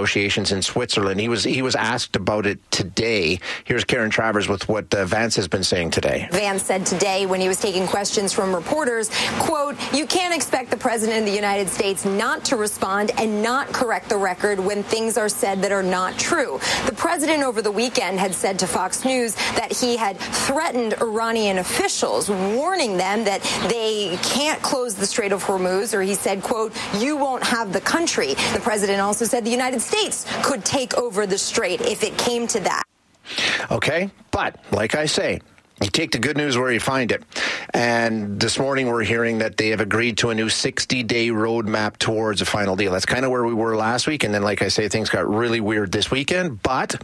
negotiations in Switzerland. He was asked about it today. Here's Karen Travers with what Vance has been saying today. Vance said today when he was taking questions from reporters, quote, "You can't expect the president of the United States not to respond and not correct the record when things are said that are not true." The president over the weekend had said to Fox News that he had threatened Iranian officials, warning them that they can't close the Strait of Hormuz, or he said, quote, "You won't have the country." The president also said the United States could take over the strait if it came to that. Okay, but like I say, you take the good news where you find it. And this morning we're hearing that they have agreed to a new 60-day roadmap towards a final deal. That's kind of where we were last week. And then, like I say, things got really weird this weekend. But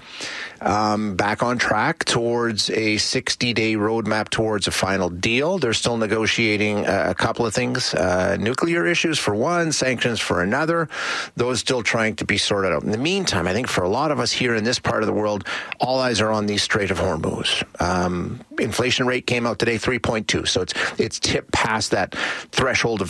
back on track towards a 60-day roadmap towards a final deal. They're still negotiating a couple of things. Nuclear issues for one, sanctions for another. Those still trying to be sorted out. In the meantime, I think for a lot of us here in this part of the world, all eyes are on the Strait of Hormuz. Inflation rate came out today, 3.2. So it's tipped past that threshold of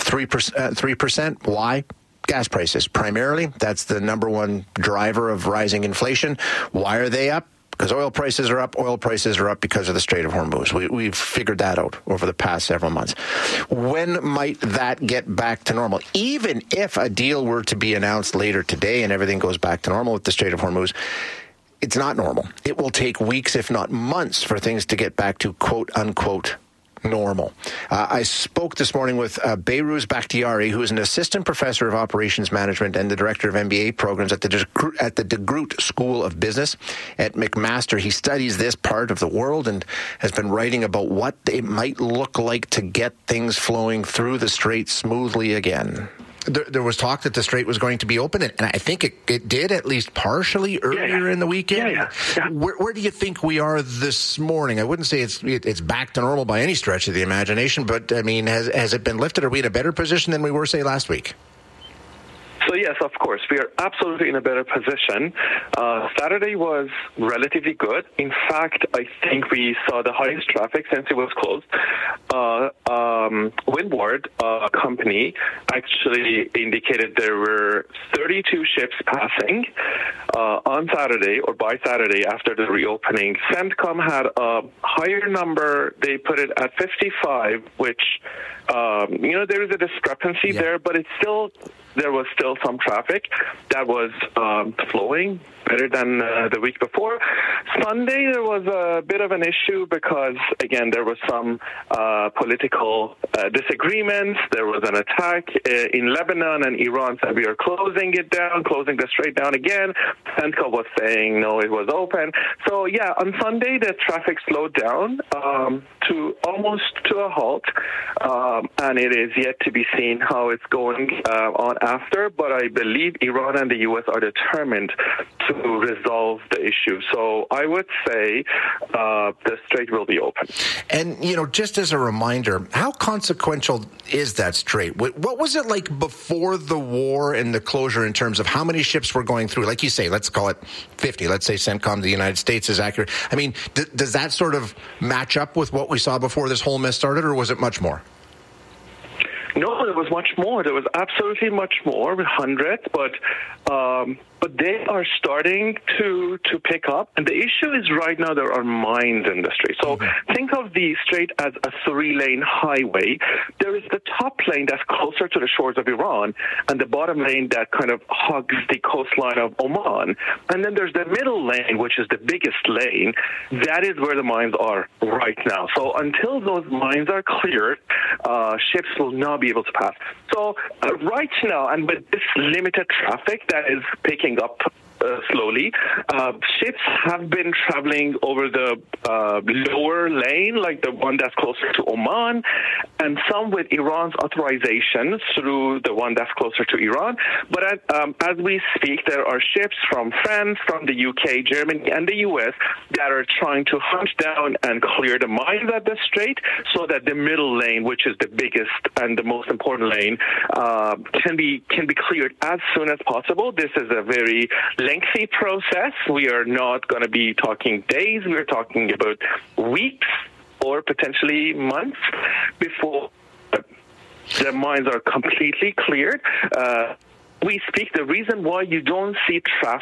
3%. Why? Gas prices, primarily. That's the number one driver of rising inflation. Why are they up? Because oil prices are up. Oil prices are up because of the Strait of Hormuz. We've figured that out over the past several months. When might that get back to normal? Even if a deal were to be announced later today and everything goes back to normal with the Strait of Hormuz, it's not normal. It will take weeks, if not months, for things to get back to quote-unquote normal. I spoke this morning with Behrooz Bakhtiari, who is an assistant professor of operations management and the director of MBA programs at the De Groot School of Business at McMaster. He studies this part of the world and has been writing about what it might look like to get things flowing through the strait smoothly again. There was talk that the strait was going to be open, and I think it did, at least partially, earlier in the weekend. Yeah. Where do you think we are this morning? I wouldn't say it's back to normal by any stretch of the imagination, but, I mean, has it been lifted? Are we in a better position than we were, say, last week? So yes, of course, we are absolutely in a better position. Saturday was relatively good. In fact, I think we saw the highest traffic since it was closed. Windward company actually indicated there were 32 ships passing on Saturday or by Saturday after the reopening. CENTCOM had a higher number. They put it at 55, which, there is a discrepancy there, but there was still some traffic that was flowing better than the week before. Sunday, there was a bit of an issue because, again, there was some political disagreements. There was an attack in Lebanon, and Iran said we are closing the strait down again. CENTCOM was saying, no, it was open. So, yeah, on Sunday, the traffic slowed down to almost to a halt, and it is yet to be seen how it's going on after, but I believe Iran and the U.S. are determined to resolve the issue. So I would say the strait will be open. And, just as a reminder, how consequential is that strait? What was it like before the war and the closure in terms of how many ships were going through? Like you say, let's call it 50. Let's say CENTCOM, the United States, is accurate. I mean, does that sort of match up with what we saw before this whole mess started, or was it much more? No, there was much more. There was absolutely much more, with hundreds, but they are starting to pick up. And the issue is right now there are mines in the strait. So think of the strait as a 3-lane highway. There is the top lane that's closer to the shores of Iran, and the bottom lane that kind of hugs the coastline of Oman. And then there's the middle lane, which is the biggest lane. That is where the mines are right now. So until those mines are cleared, ships will not be able to pass. So right now, and with this limited traffic that is picking up slowly, ships have been traveling over the lower lane, like the one that's closer to Oman, and some with Iran's authorization through the one that's closer to Iran. But as we speak, there are ships from France, from the UK, Germany, and the US that are trying to hunt down and clear the mines at the strait so that the middle lane, which is the biggest and the most important lane, can be cleared as soon as possible. This is a very lengthy process. We are not going to be talking days. We're talking about weeks or potentially months before the mines are completely cleared. We speak, the reason why you don't see traffic